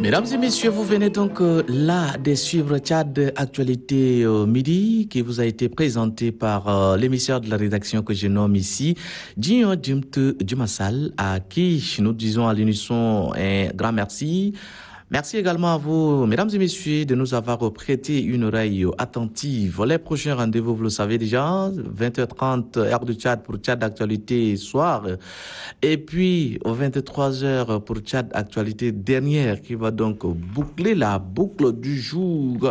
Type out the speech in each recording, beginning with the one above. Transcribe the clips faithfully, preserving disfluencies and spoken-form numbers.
Mesdames et messieurs, vous venez donc euh, là de suivre Tchad Actualité euh, Midi qui vous a été présenté par euh, l'émissaire de la rédaction que je nomme ici, Djian Djimte Djumassal, à qui nous disons à l'unisson un grand merci. Merci également à vous, mesdames et messieurs, de nous avoir prêté une oreille attentive. Les prochains rendez-vous, vous le savez déjà, vingt heures trente, heure du Tchad pour Tchad Actualité soir. Et puis, aux vingt-trois heures pour Tchad Actualité dernière, qui va donc boucler la boucle du jour.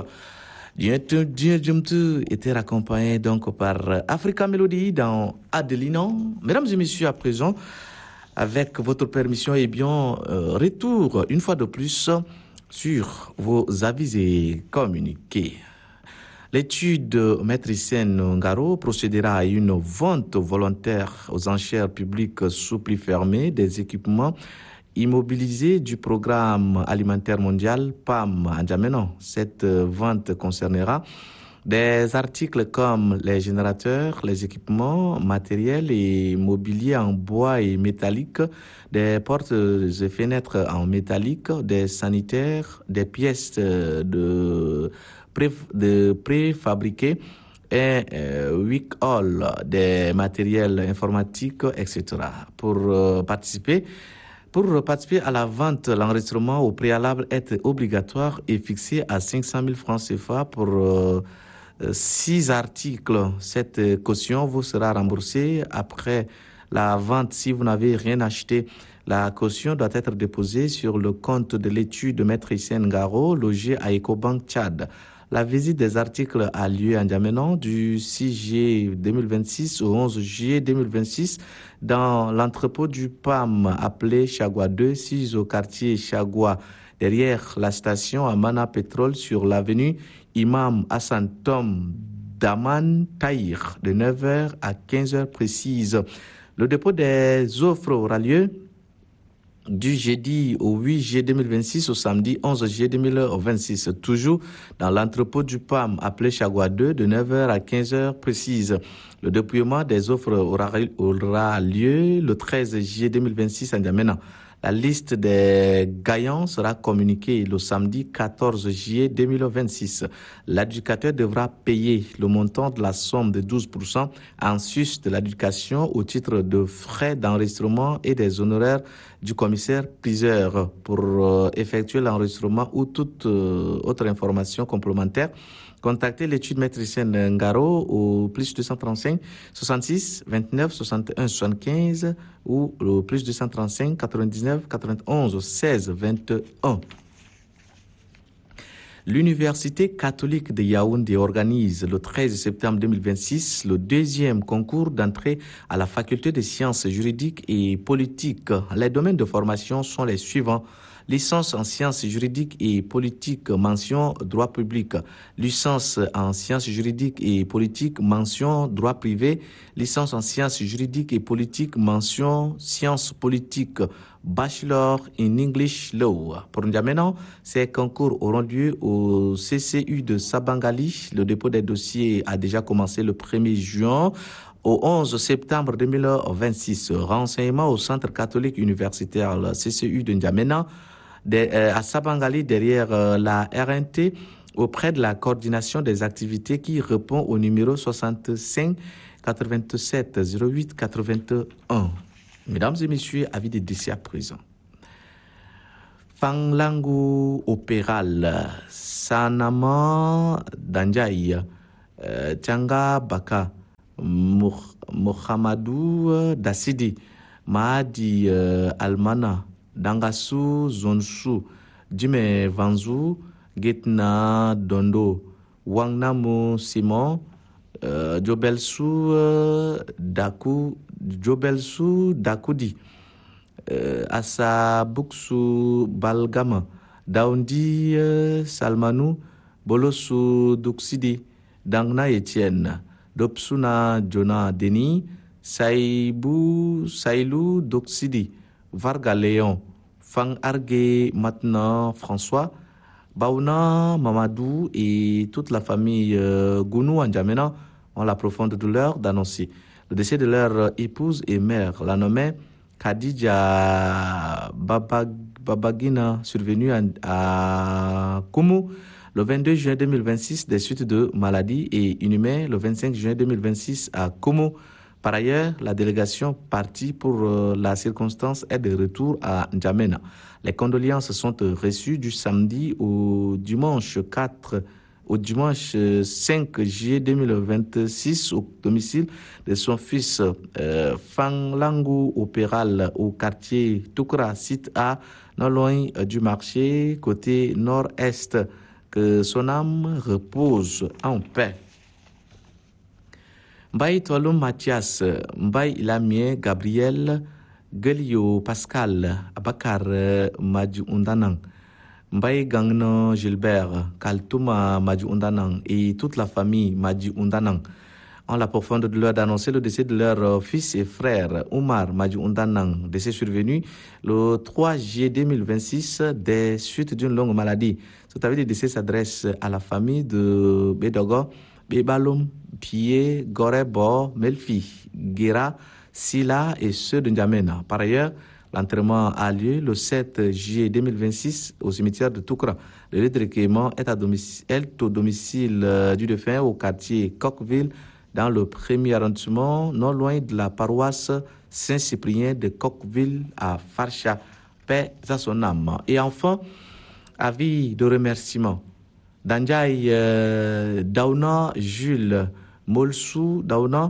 Était accompagné donc par Africa Melody dans Adelinon. Mesdames et messieurs, à présent, avec votre permission, eh bien, euh, retour une fois de plus sur vos avis et communiqués. L'étude Maître Hissène Ngaro procédera à une vente volontaire aux enchères publiques sous pli fermé des équipements immobilisés du programme alimentaire mondial P A M à N'Djamena. Cette vente concernera des articles comme les générateurs, les équipements matériels et mobiliers en bois et métallique, des portes et fenêtres en métallique, des sanitaires, des pièces de, pré, de préfabriquées et euh, huit halls, des matériels informatiques, et cetera. Pour euh, participer, Pour participer à la vente, l'enregistrement au préalable est obligatoire et fixé à cinq cent mille francs C F A pour euh, six articles. Cette caution vous sera remboursée après la vente si vous n'avez rien acheté. La caution doit être déposée sur le compte de l'étude de Maître Hissène Ngaro, logé à Ecobank Tchad. La visite des articles a lieu à N'Djamena du six juillet deux mille vingt-six au onze juillet deux mille vingt-six dans l'entrepôt du P A M appelé Chagua deux, six au quartier Chagua, derrière la station Amana Pétrole sur l'avenue Imam Hassan Tom Daman Tahir de neuf heures à quinze heures précises. Le dépôt des offres aura lieu du jeudi au huit juillet deux mille vingt-six au samedi onze juillet deux mille vingt-six, toujours dans l'entrepôt du P A M appelé Chagua deux de neuf heures à quinze heures précises. Le dépouillement des offres aura, aura lieu le treize juillet deux mille vingt-six à N'Djamena. La liste des gagnants sera communiquée le samedi quatorze juillet deux mille vingt-six. L'éducateur devra payer le montant de la somme de douze pour cent en sus de l'éducation au titre de frais d'enregistrement et des honoraires du commissaire-priseur pour euh, effectuer l'enregistrement ou toute euh, autre information complémentaire. Contactez l'étude Maître Hissène Ngaro au plus deux cent trente-cinq soixante-six vingt-neuf soixante et un soixante-quinze ou au plus deux cent trente-cinq quatre-vingt-dix-neuf quatre-vingt-onze seize vingt-et-un. L'Université catholique de Yaoundé organise le treize septembre deux mille vingt-six le deuxième concours d'entrée à la faculté de sciences juridiques et politiques. Les domaines de formation sont les suivants: licence en sciences juridiques et politiques, mention droit public. Licence en sciences juridiques et politiques, mention droit privé. Licence en sciences juridiques et politiques, mention sciences politiques. Bachelor in English Law. Pour N'Djamena, ces concours auront lieu au C C U de Sabangali. Le dépôt des dossiers a déjà commencé le premier juin. Au onze septembre deux mille vingt-six, renseignement au Centre catholique universitaire, le C C U de N'Djamena, de, euh, à Sabangali, derrière euh, la R N T, auprès de la coordination des activités qui répond au numéro soixante-cinq quatre-vingt-sept zéro huit quatre-vingt-un. Mesdames et messieurs, avis de décès à présent. Fanglangu Opéral, Sanama Danjai, Tchanga Baka, Mohamedou Dassidi, Mahdi Almana, Dangasu Zonsu, Jime Vanzu, Getna Dondo, Wangnamu Simon, uh, Jobelsu uh, Daku, Jobelsu Dakudi, uh, Asa Buksu Balgama, Daundi uh, Salmanu, Bolosu Duksidi, Dangna Etienne, Dopsuna Jona Deni, Saïbou Saïlou Doksidi, Varga Léon, Fang Arge maintenant François, Baouna Mamadou et toute la famille euh, Gounou en N'Djamena ont la profonde douleur d'annoncer le décès de leur épouse et mère, la nommée Khadija Babag, Babagina, survenu à, à Koumou le vingt-deux juin deux mille vingt-six des suites de maladie, et inhumé le vingt-cinq juin deux mille vingt-six à Koumou. Par ailleurs, la délégation partie pour euh, la circonstance est de retour à N'Djamena. Les condoléances sont euh, reçues du samedi au dimanche quatre au dimanche cinq juillet deux mille vingt-six au domicile de son fils euh, Fanglangu Opéral au quartier Toukra, site A, non loin euh, du marché, côté nord-est. Que son âme repose en paix. Mbaye Tolum Mathias, Mbaye Lamien Gabriel, Gelio Pascal, Abakar Maju Undanang, Mbaye Gangno Gilbert, Kaltouma Maju Undanang et toute la famille Maju Undanang ont la profonde douleur d'annoncer le décès de leur fils et frère Oumar Maju Undanang, décès survenu le trois juillet deux mille vingt-six des suites d'une longue maladie. Cet avis de décès s'adresse à la famille de Bedogo, Bebalum, Pied, Gorebo, Melfi, Guéra, Sila et ceux de N'Djamena. Par ailleurs, l'enterrement a lieu le sept juillet deux mille vingt-six au cimetière de Toukra. Le lieu de recueillement est, à domicile, est au domicile euh, du défunt au quartier Coqueville, dans le premier arrondissement, non loin de la paroisse Saint-Cyprien de Coqueville à Farcha. Paix à son âme. Et enfin, avis de remerciement. Danjai euh, Dauna Jules Molsou Dauna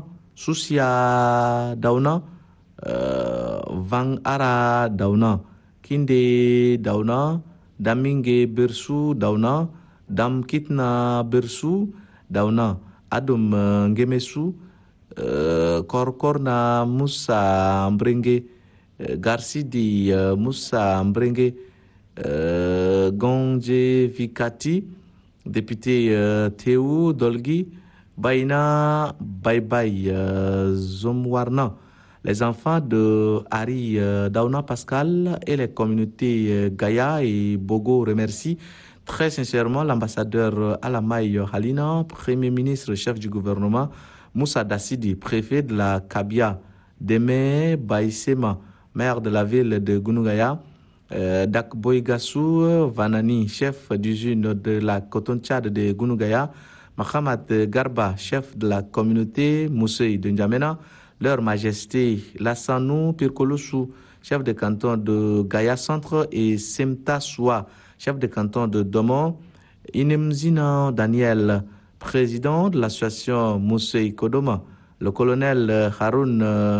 Sousia Dauna euh, Van Ara Dauna Kinde Dauna Daminge Bersou Dauna Dam Kitna Bersou Dauna Adum uh, Ngemesu uh, Korkorna Moussa Mbrenge uh, Garsidi uh, Moussa Mbrenge uh, Gonje Vikati, député uh, Théo Dolgi, Baina Bye Bye uh, Zomwarna, les enfants de Harry uh, Dauna Pascal et les communautés uh, Gaïa et Bogo remercient très sincèrement l'ambassadeur Alamaï Halina, Premier ministre, chef du gouvernement, Moussa Dassidi, préfet de la Kabia, Deme Baïsema, maire de la ville de Gounugaya, euh, Dak Boygassou Vanani, chef d'usine de la Coton-Tchad de Gounugaya, Mahamad Garba, chef de la communauté Moussei de N'Djamena, leur majesté Lassanou Pirkolossou, chef de canton de Gaïa Centre, et Semta Soua, chef de canton de Domon, Inemzina Daniel, président de l'association Moussei Kodoma, le colonel Haroun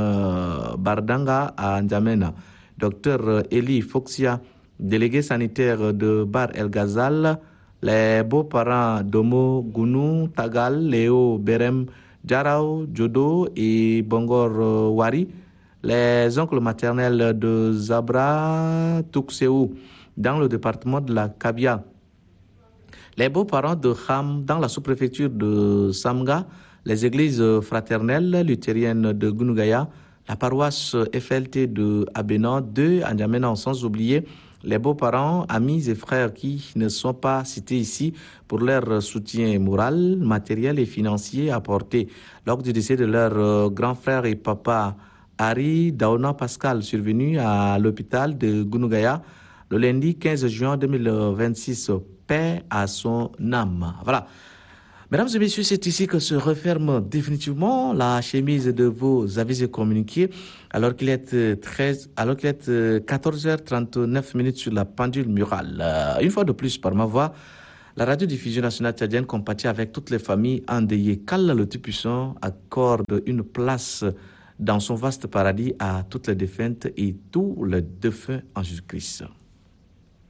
Bardanga à N'Djamena, docteur Eli Foxia, délégué sanitaire de Bar El Ghazal, les beaux-parents Domo Gounou, Tagal, Léo Berem, Djarao, Jodo et Bongor Wari, les oncles maternels de Zabra Tuxeou, dans le département de la Kabia, les beaux-parents de Kham dans la sous-préfecture de Samga, les églises fraternelles luthériennes de Gounugaya, la paroisse F L T de Abénan, deux à N'Djamena, sans oublier les beaux-parents, amis et frères qui ne sont pas cités ici pour leur soutien moral, matériel et financier apporté lors du décès de leur grand frère et papa Harry Dauna Pascal, survenu à l'hôpital de Gounugaya le lundi quinze juin deux mille vingt-six, paix à son âme. Voilà. Mesdames et messieurs, c'est ici que se referme définitivement la chemise de vos avis et communiqués, alors qu'il est treize, alors qu'il est quatorze heures trente-neuf minutes sur la pendule murale. Une fois de plus, par ma voix, la radiodiffusion nationale tchadienne compatit avec toutes les familles endeuillées. Qu'Allah le Tout-Puissant accorde une place dans son vaste paradis à toutes les défuntes et tous les défunts en Jésus-Christ.